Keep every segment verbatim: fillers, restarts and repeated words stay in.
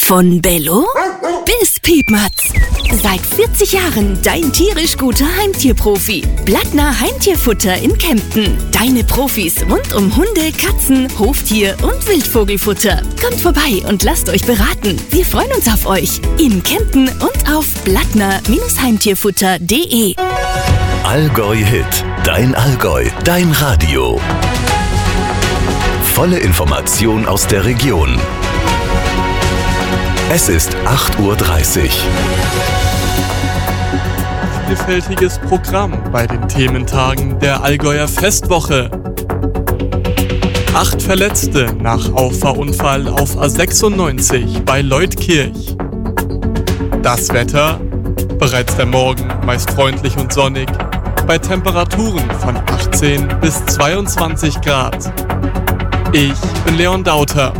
Von Bello bis Piepmatz. Seit vierzig Jahren dein tierisch guter Heimtierprofi. Blattner Heimtierfutter in Kempten. Deine Profis rund um Hunde, Katzen, Hoftier und Wildvogelfutter. Kommt vorbei und lasst euch beraten. Wir freuen uns auf euch. In Kempten und auf blattner Heimtierfutter punkt de. Allgäu Hit. Dein Allgäu. Dein Radio. Volle Information aus der Region. Es ist acht Uhr dreißig. Vielfältiges Programm bei den Thementagen der Allgäuer Festwoche. Acht Verletzte nach Auffahrunfall auf A sechsundneunzig bei Leutkirch. Das Wetter, bereits der Morgen meist freundlich und sonnig, bei Temperaturen von achtzehn bis zweiundzwanzig Grad. Ich bin Leon Dauter.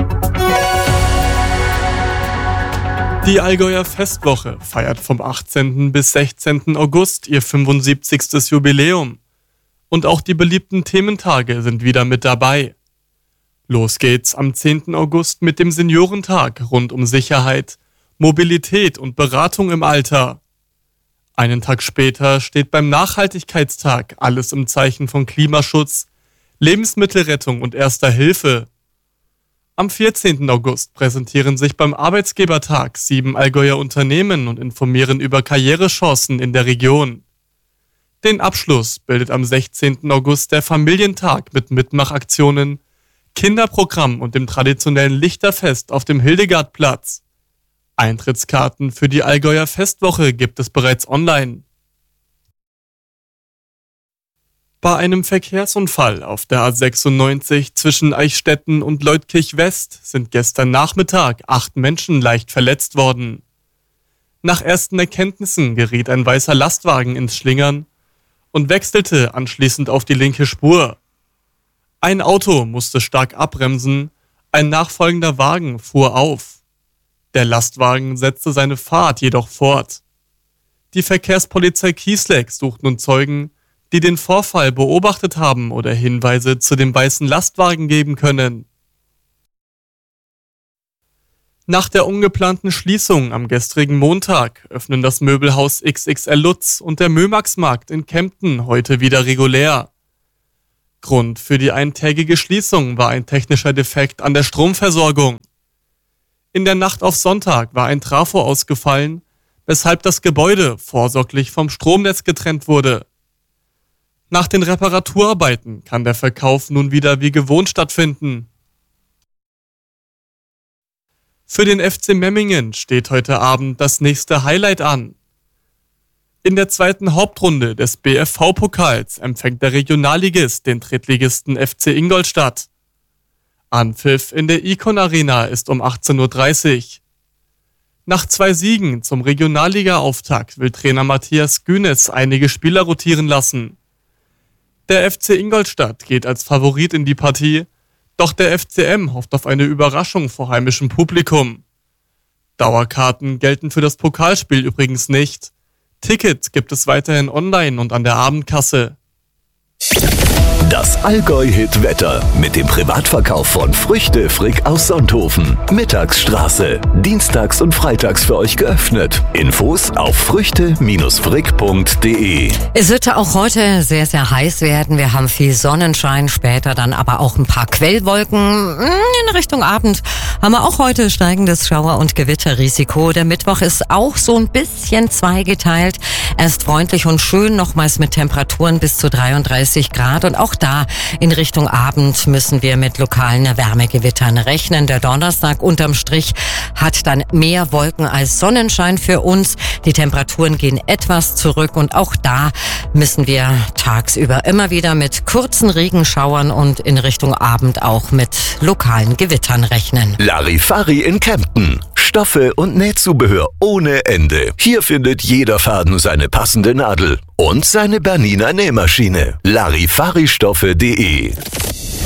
Die Allgäuer Festwoche feiert vom achtzehnten bis sechzehnten August ihr fünfundsiebzigstes Jubiläum. Und auch die beliebten Thementage sind wieder mit dabei. Los geht's am zehnten August mit dem Seniorentag rund um Sicherheit, Mobilität und Beratung im Alter. Einen Tag später steht beim Nachhaltigkeitstag alles im Zeichen von Klimaschutz, Lebensmittelrettung und Erster Hilfe. Am vierzehnten August präsentieren sich beim Arbeitsgebertag sieben Allgäuer Unternehmen und informieren über Karrierechancen in der Region. Den Abschluss bildet am sechzehnten August der Familientag mit Mitmachaktionen, Kinderprogramm und dem traditionellen Lichterfest auf dem Hildegardplatz. Eintrittskarten für die Allgäuer Festwoche gibt es bereits online. Bei einem Verkehrsunfall auf der A sechsundneunzig zwischen Eichstätten und Leutkirch West sind gestern Nachmittag acht Menschen leicht verletzt worden. Nach ersten Erkenntnissen geriet ein weißer Lastwagen ins Schlingern und wechselte anschließend auf die linke Spur. Ein Auto musste stark abbremsen, ein nachfolgender Wagen fuhr auf. Der Lastwagen setzte seine Fahrt jedoch fort. Die Verkehrspolizei Kiesleck sucht nun Zeugen, die den Vorfall beobachtet haben oder Hinweise zu dem weißen Lastwagen geben können. Nach der ungeplanten Schließung am gestrigen Montag öffnen das Möbelhaus X X L Lutz und der Mömaxmarkt in Kempten heute wieder regulär. Grund für die eintägige Schließung war ein technischer Defekt an der Stromversorgung. In der Nacht auf Sonntag war ein Trafo ausgefallen, weshalb das Gebäude vorsorglich vom Stromnetz getrennt wurde. Nach den Reparaturarbeiten kann der Verkauf nun wieder wie gewohnt stattfinden. Für den F C Memmingen steht heute Abend das nächste Highlight an. In der zweiten Hauptrunde des B F V-Pokals empfängt der Regionalligist den Drittligisten F C Ingolstadt. Anpfiff in der Icon Arena ist um achtzehn Uhr dreißig. Nach zwei Siegen zum Regionalliga-Auftakt will Trainer Matthias Günes einige Spieler rotieren lassen. Der F C Ingolstadt geht als Favorit in die Partie, doch der F C M hofft auf eine Überraschung vor heimischem Publikum. Dauerkarten gelten für das Pokalspiel übrigens nicht. Tickets gibt es weiterhin online und an der Abendkasse. Das Allgäu-Hit-Wetter mit dem Privatverkauf von Früchte Frick aus Sonthofen. Mittagsstraße. Dienstags und freitags für euch geöffnet. Infos auf früchte frick punkt de. Es wird auch heute sehr, sehr heiß werden. Wir haben viel Sonnenschein, später dann aber auch ein paar Quellwolken. In Richtung Abend haben wir auch heute steigendes Schauer- und Gewitterrisiko. Der Mittwoch ist auch so ein bisschen zweigeteilt. Erst freundlich und schön, nochmals mit Temperaturen bis zu dreiunddreißig Grad. Und auch da in Richtung Abend müssen wir mit lokalen Wärmegewittern rechnen. Der Donnerstag unterm Strich hat dann mehr Wolken als Sonnenschein für uns. Die Temperaturen gehen etwas zurück und auch da müssen wir tagsüber immer wieder mit kurzen Regenschauern und in Richtung Abend auch mit lokalen Gewittern rechnen. Larifari in Kempten. Stoffe und Nähzubehör ohne Ende. Hier findet jeder Faden seine passende Nadel und seine Bernina Nähmaschine. Larifari Stoffe punkt de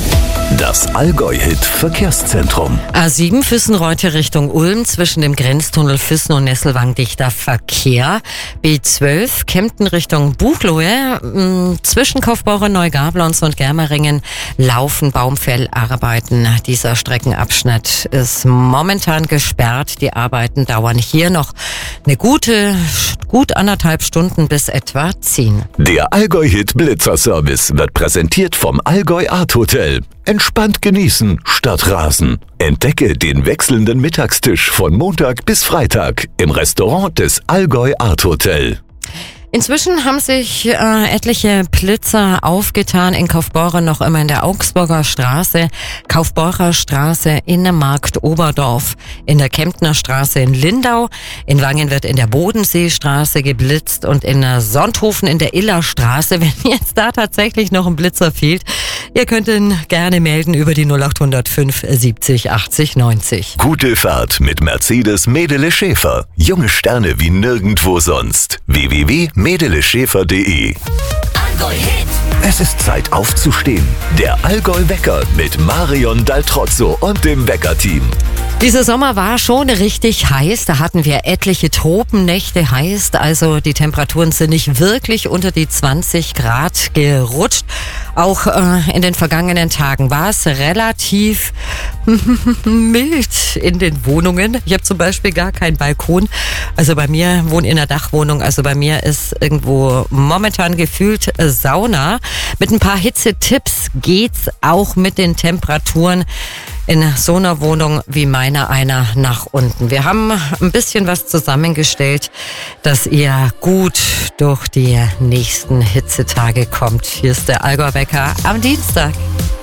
Das Allgäu-Hit Verkehrszentrum. A sieben Füssen-Reute Richtung Ulm, zwischen dem Grenztunnel Füssen und Nesselwang dichter Verkehr. B zwölf Kempten Richtung Buchloe, mh, zwischen Kaufbeuren, Neugablons und Germeringen laufen Baumfellarbeiten. Dieser Streckenabschnitt ist momentan gesperrt. Die Arbeiten dauern hier noch eine gute, gut anderthalb Stunden bis etwa zehn. Der Allgäu-Hit Blitzer-Service wird präsentiert vom Allgäu Art Hotel. Entspannt genießen statt rasen. Entdecke den wechselnden Mittagstisch von Montag bis Freitag im Restaurant des Allgäu Art Hotel. Inzwischen haben sich äh, etliche Blitzer aufgetan in Kaufbeuren, noch immer in der Augsburger Straße, Kaufbeurer Straße, Innermarkt, Oberdorf, in der Kemptner Straße in Lindau, in Wangen wird in der Bodenseestraße geblitzt und in Sonthofen in der Illerstraße. Wenn jetzt da tatsächlich noch ein Blitzer fehlt, ihr könnt ihn gerne melden über die null acht null fünf siebzig achtzig neunzig. Gute Fahrt mit Mercedes Medele Schäfer. Junge Sterne wie nirgendwo sonst. w w w punkt medele schäfer punkt de. Es ist Zeit aufzustehen. Der Allgäu-Wecker mit Marion Daltrozzo und dem Wecker-Team. Dieser Sommer war schon richtig heiß. Da hatten wir etliche Tropennächte, heißt also die Temperaturen sind nicht wirklich unter die zwanzig Grad gerutscht. Auch äh, in den vergangenen Tagen war es relativ mild in den Wohnungen. Ich habe zum Beispiel gar keinen Balkon. Also bei mir wohne in einer Dachwohnung. Also bei mir ist irgendwo momentan gefühlt äh, Sauna. Mit ein paar Hitzetipps geht's auch mit den Temperaturen in so einer Wohnung wie meiner einer nach unten. Wir haben ein bisschen was zusammengestellt, dass ihr gut durch die nächsten Hitzetage kommt. Hier ist der Allgäu-Wecker am Dienstag.